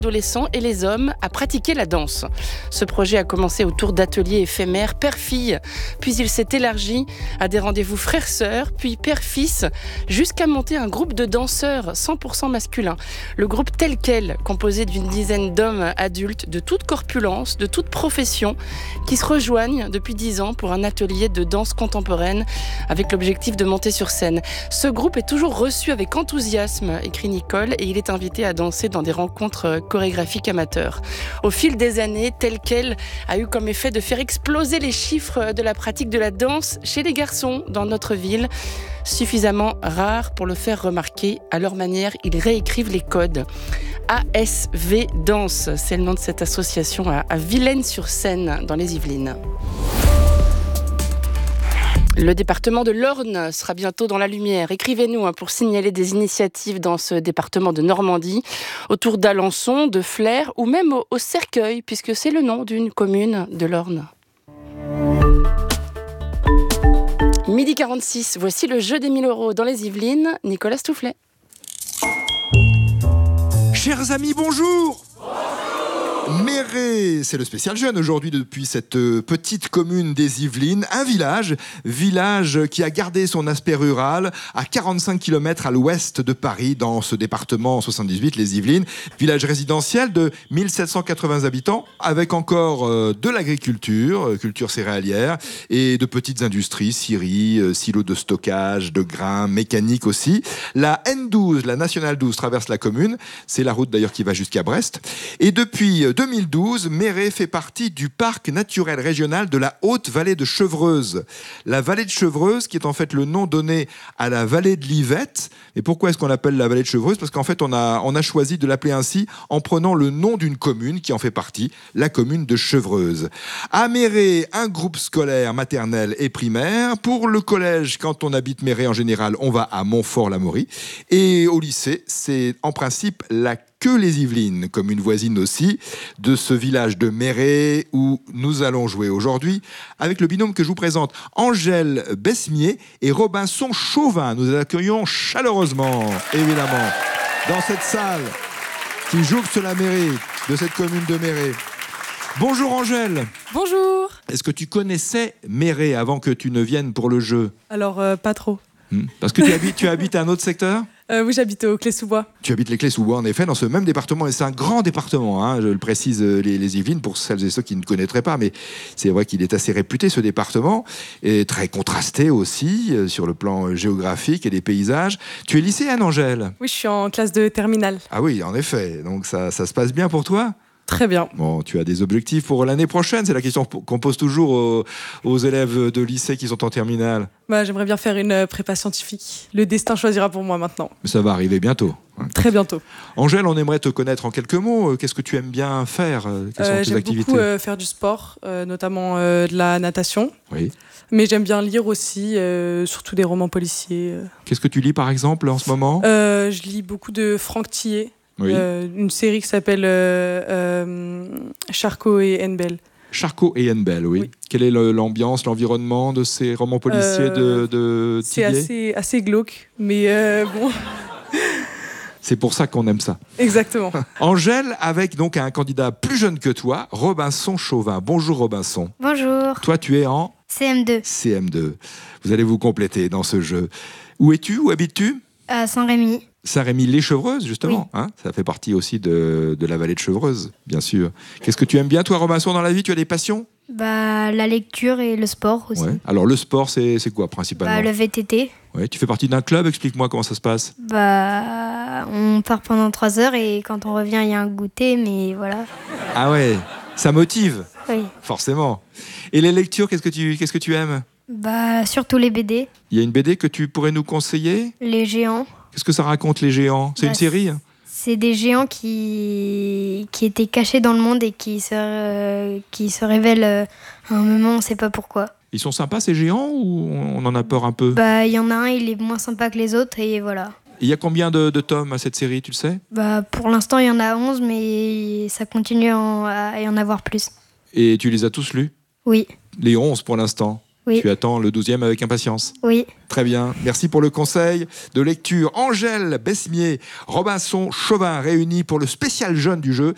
adolescents et les hommes à pratiquer la danse. Ce projet a commencé autour d'ateliers éphémères père-fille, puis il s'est élargi à des rendez-vous frères-sœurs, puis père-fils, jusqu'à monter un groupe de danseurs 100% masculins. Le groupe tel quel, composé d'une dizaine d'hommes adultes de toute corpulence, de toute profession, qui se rejoignent depuis 10 ans pour un atelier de danse contemporaine avec l'objectif de monter sur scène. Ce groupe est toujours reçu avec enthousiasme, écrit Nicole, et il est invité à danser dans des rencontres chorégraphique amateur. Au fil des années, tel quel a eu comme effet de faire exploser les chiffres de la pratique de la danse chez les garçons dans notre ville. Suffisamment rare pour le faire remarquer. À leur manière, ils réécrivent les codes. ASV Danse, c'est le nom de cette association à Villaines-sur-Seine, dans les Yvelines. Le département de l'Orne sera bientôt dans la lumière. Écrivez-nous pour signaler des initiatives dans ce département de Normandie, autour d'Alençon, de Flers ou même au Cercueil, puisque c'est le nom d'une commune de l'Orne. 12h46, voici le jeu des 1000 € dans les Yvelines. Nicolas Stoufflet. Chers amis, bonjour. Méret, c'est le spécial jeune aujourd'hui depuis cette petite commune des Yvelines, un village qui a gardé son aspect rural à 45 km à l'ouest de Paris, dans ce département 78, les Yvelines, village résidentiel de 1780 habitants, avec encore de l'agriculture, culture céréalière, et de petites industries, scieries, silos de stockage, de grains, mécaniques aussi. La N12, la nationale 12, traverse la commune, c'est la route d'ailleurs qui va jusqu'à Brest, et depuis 2012, Méret fait partie du parc naturel régional de la Haute-Vallée de Chevreuse. La vallée de Chevreuse, qui est en fait le nom donné à la vallée de l'Yvette. Et pourquoi est-ce qu'on l'appelle la vallée de Chevreuse ? Parce qu'en fait, on a choisi de l'appeler ainsi en prenant le nom d'une commune qui en fait partie, la commune de Chevreuse. À Méret, un groupe scolaire maternel et primaire. Pour le collège, quand on habite Méret en général, on va à Montfort-l'Amaury. Et au lycée, c'est en principe la que les Yvelines, comme une voisine aussi, de ce village de Méret où nous allons jouer aujourd'hui avec le binôme que je vous présente, Angèle Besmier et Robinson Chauvin. Nous les accueillons chaleureusement, évidemment, dans cette salle qui jouxte la mairie de cette commune de Méret. Bonjour Angèle. Bonjour. Est-ce que tu connaissais Méret avant que tu ne viennes pour le jeu ? Alors, pas trop. Parce que tu habites à un autre secteur ? Oui, j'habite au Clé-sous-Bois. Tu habites les Clés-sous-Bois, en effet, dans ce même département. Et c'est un grand département, hein, je le précise, les Yvelines, pour celles et ceux qui ne connaîtraient pas. Mais c'est vrai qu'il est assez réputé, ce département. Et très contrasté aussi, sur le plan géographique et des paysages. Tu es lycéenne, Angèle ? Oui, je suis en classe de terminale. Ah oui, en effet. Donc ça se passe bien pour toi ? Très bien. Bon, tu as des objectifs pour l'année prochaine ? C'est la question qu'on pose toujours aux élèves de lycée qui sont en terminale. J'aimerais bien faire une prépa scientifique. Le destin choisira pour moi maintenant. Mais ça va arriver bientôt. Très bientôt. Angèle, on aimerait te connaître en quelques mots. Qu'est-ce que tu aimes bien faire ? Quelles sont tes j'aime activités ? beaucoup faire du sport, notamment de la natation. Oui. Mais j'aime bien lire aussi, surtout des romans policiers. Qu'est-ce que tu lis par exemple en ce moment ? Je lis beaucoup de Franck Tillet. Oui. Une série qui s'appelle Charcot et Henbel. Charcot et Henbel, oui. Quelle est l'ambiance, l'environnement de ces romans policiers de Tillet ? C'est assez glauque, mais bon... C'est pour ça qu'on aime ça. Exactement. Angèle, avec donc un candidat plus jeune que toi, Robinson Chauvin. Bonjour Robinson. Bonjour. Toi, tu es en CM2. CM2. Vous allez vous compléter dans ce jeu. Où es-tu ? Où habites-tu ? À Saint-Rémy. Saint-Rémy-les-Chevreuse, justement. Oui. Hein, ça fait partie aussi de la vallée de Chevreuse, bien sûr. Qu'est-ce que tu aimes bien, toi, Robinson, dans la vie ? Tu as des passions ? La lecture et le sport aussi. Ouais. Alors, le sport, c'est quoi, principalement ? Le VTT. Ouais. Tu fais partie d'un club ? Explique-moi comment ça se passe. On part pendant 3 heures et quand on revient, il y a un goûter, mais voilà. Ah ouais, ça motive. Oui. Forcément. Et les lectures, qu'est-ce que tu aimes ? Surtout les BD. Il y a une BD que tu pourrais nous conseiller ? Les géants. Qu'est-ce que ça raconte, les géants ? C'est une série ? C'est des géants qui étaient cachés dans le monde et qui se révèlent à un moment, on ne sait pas pourquoi. Ils sont sympas, ces géants, ou on en a peur un peu ? Il y en a un, il est moins sympa que les autres et voilà. Il y a combien de tomes à cette série, tu le sais ? Pour l'instant, il y en a 11, mais ça continue à y en avoir plus. Et tu les as tous lus ? Oui. Les 11 pour l'instant ? Oui. Tu attends le 12e avec impatience ? Oui. Très bien. Merci pour le conseil de lecture. Angèle Besmier, Robinson Chauvin réunis pour le spécial jeune du jeu.